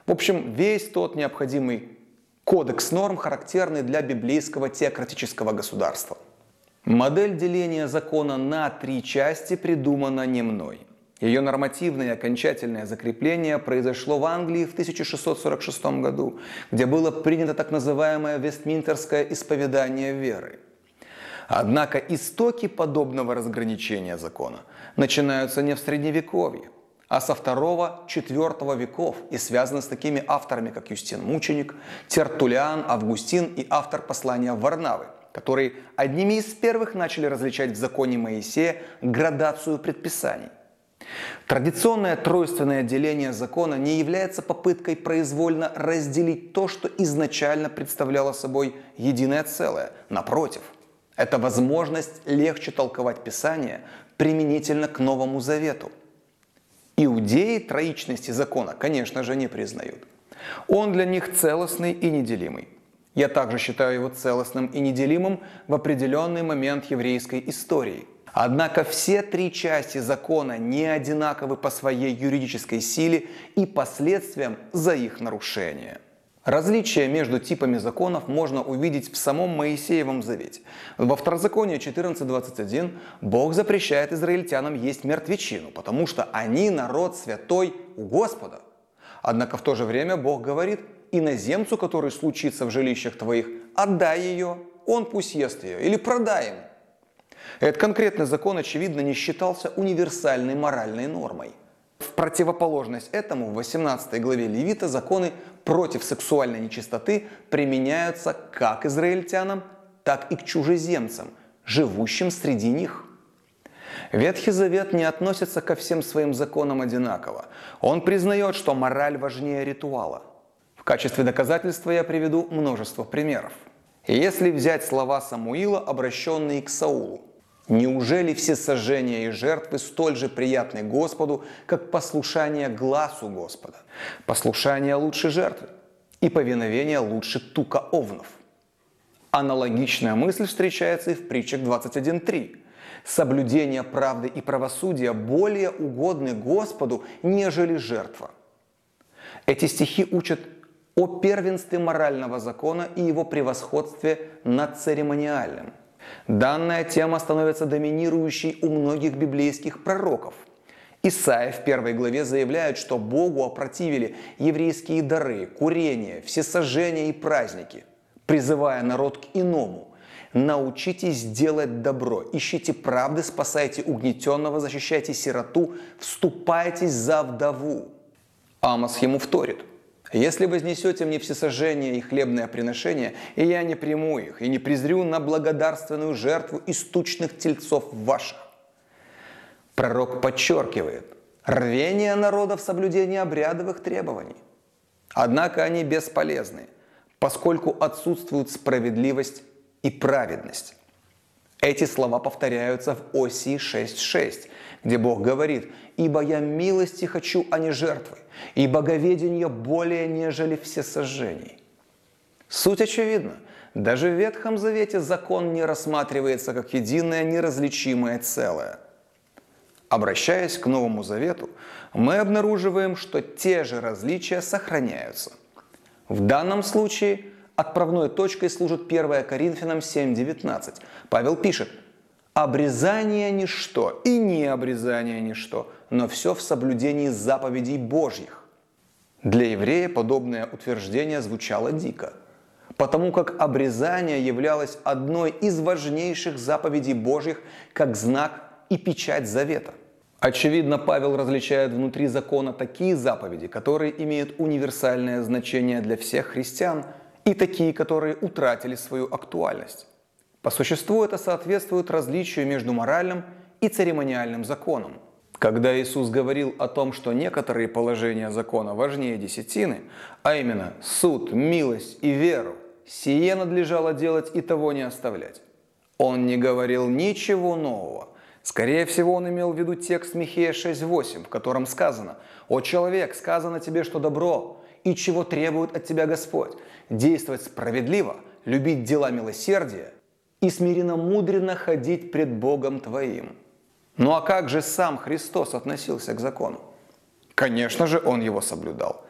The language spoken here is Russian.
В общем, весь тот необходимый кодекс норм, характерный для библейского теократического государства. Модель деления закона на 3 части придумана не мной. Ее нормативное и окончательное закрепление произошло в Англии в 1646 году, где было принято так называемое Вестминстерское исповедание веры. Однако истоки подобного разграничения закона начинаются не в Средневековье, а со II-IV веков и связаны с такими авторами, как Юстин Мученик, Тертуллиан, Августин и автор послания Варнавы, которые одними из первых начали различать в законе Моисея градацию предписаний. Традиционное тройственное деление закона не является попыткой произвольно разделить то, что изначально представляло собой единое целое. Напротив, это возможность легче толковать Писание применительно к Новому Завету. Иудеи троичности закона, конечно же, не признают. Он для них целостный и неделимый. Я также считаю его целостным и неделимым в определенный момент еврейской истории. Однако все 3 части закона не одинаковы по своей юридической силе и последствиям за их нарушение. Различия между типами законов можно увидеть в самом Моисеевом завете. Во Второзаконии 14:21 Бог запрещает израильтянам есть мертвечину, потому что они народ святой у Господа. Однако в то же время Бог говорит: иноземцу, который случится в жилищах твоих, отдай ее, он пусть ест ее, или продай ему. Этот конкретный закон, очевидно, не считался универсальной моральной нормой. В противоположность этому в 18 главе Левита законы против сексуальной нечистоты применяются как израильтянам, так и к чужеземцам, живущим среди них. Ветхий Завет не относится ко всем своим законам одинаково. Он признает, что мораль важнее ритуала. В качестве доказательства я приведу множество примеров. Если взять слова Самуила, обращенные к Саулу: «Неужели все сожжения и жертвы столь же приятны Господу, как послушание гласу Господа? Послушание лучше жертвы, и повиновение лучше тука овнов». Аналогичная мысль встречается и в притчах 21:3. «Соблюдение правды и правосудия более угодны Господу, нежели жертва». Эти стихи учат о первенстве морального закона и его превосходстве над церемониальным. Данная тема становится доминирующей у многих библейских пророков. Исаия в 1 главе заявляет, что Богу опротивили еврейские дары, курение, всесожжения и праздники, призывая народ к иному: «Научитесь делать добро, ищите правды, спасайте угнетенного, защищайте сироту, вступайтесь за вдову». Амос ему вторит: «Если вознесете мне всесожжение и хлебное приношение, и я не приму их, и не презрю на благодарственную жертву из тучных тельцов ваших». Пророк подчеркивает рвение народа в соблюдении обрядовых требований. Однако они бесполезны, поскольку отсутствует справедливость и праведность. Эти слова повторяются в Осии 6:6, где Бог говорит: «Ибо я милости хочу, а не жертвы, и боговедение более, нежели всесожжений». Суть очевидна. Даже в Ветхом Завете закон не рассматривается как единое неразличимое целое. Обращаясь к Новому Завету, мы обнаруживаем, что те же различия сохраняются. В данном случае отправной точкой служит 1 Коринфянам 7:19. Павел пишет: «Обрезание – ничто, и необрезание – ничто, но все в соблюдении заповедей Божьих». Для еврея подобное утверждение звучало дико, потому как обрезание являлось одной из важнейших заповедей Божьих как знак и печать завета. Очевидно, Павел различает внутри закона такие заповеди, которые имеют универсальное значение для всех христиан, и такие, которые утратили свою актуальность. По существу это соответствует различию между моральным и церемониальным законом. Когда Иисус говорил о том, что некоторые положения закона важнее десятины, а именно суд, милость и веру, сие надлежало делать и того не оставлять. Он не говорил ничего нового. Скорее всего, он имел в виду текст Михея 6:8, в котором сказано: «О человек, сказано тебе, что добро, и чего требует от тебя Господь: действовать справедливо, любить дела милосердия и смиренно-мудренно ходить пред Богом твоим». Ну а как же сам Христос относился к закону? Конечно же, он его соблюдал.